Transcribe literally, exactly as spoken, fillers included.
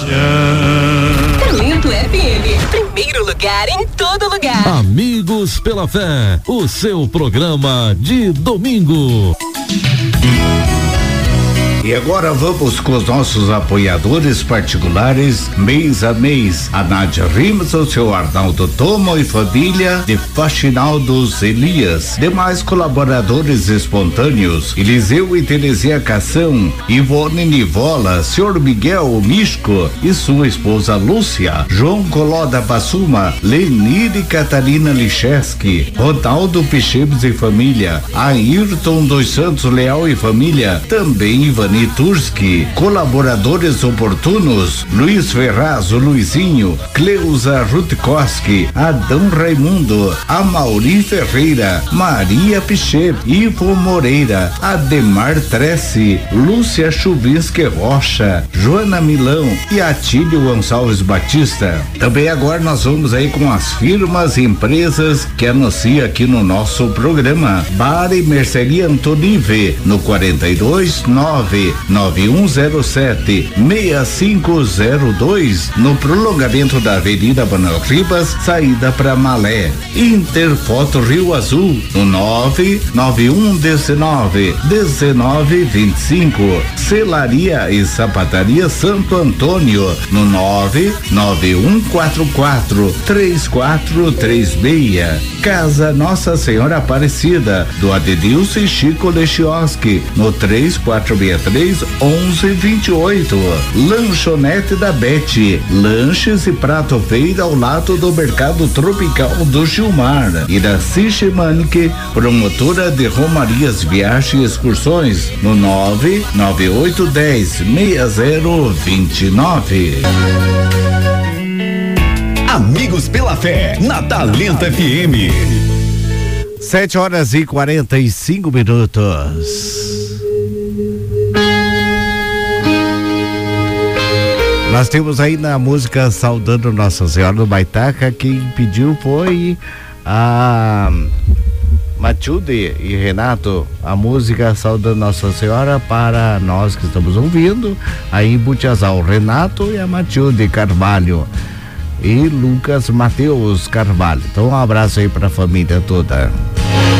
Talento F M, primeiro lugar em todo lugar. Amigos pela Fé, o seu programa de domingo. E agora vamos com os nossos apoiadores particulares, mês a mês. A Nádia Rimas, o seu Arnaldo Tomo e família de Faxinaldos Elias. Demais colaboradores espontâneos, Eliseu e Terezinha Cação, Ivone Nivola, senhor Miguel Misco e sua esposa Lúcia, João Coloda Bassuma, Lenir e Catarina Licheski, Ronaldo Pichemes e família, Ayrton dos Santos Leal e família, também Ivani Turski, colaboradores oportunos, Luiz Ferraz, o Luizinho, Cleusa Rutkowski, Adão Raimundo, Amauri Ferreira, Maria Pichê, Ivo Moreira, Ademar Tressi, Lúcia Chuvinski Rocha, Joana Milão e Atílio Gonçalves Batista. Também agora nós vamos aí com as firmas e empresas que anuncia aqui no nosso programa. Bar e Merceria Antonive, no quarenta e dois nove nove um zero sete seis cinco zero dois, no prolongamento da Avenida Manuel Ribas, saída para Malé. Interfoto Rio Azul, no nove nove um dezenove dezenove vinte e cinco. Celaria e Sapataria Santo Antônio, no nove nove um quatro quatro três quatro três seis. Casa Nossa Senhora Aparecida, do Adenilson e Chico Lechioski, no três quatro seis três onze vinte e oito. Lanchonete da Bete, lanches e prato feito ao lado do Mercado Tropical do Gilmar. Iraci Chimanique, promotora de Romarias, Viagens e Excursões, no nove nove oito dez seis zero vinte e nove. Amigos pela Fé, na Talento F M. Sete horas e quarenta e cinco minutos. Nós temos aí na música Saudando Nossa Senhora do Baitaca. Quem pediu foi a Matilde e Renato, a música Saudando Nossa Senhora para nós que estamos ouvindo aí em Butiazal, o Renato e a Matilde Carvalho e Lucas Mateus Carvalho. Então um abraço aí para a família toda.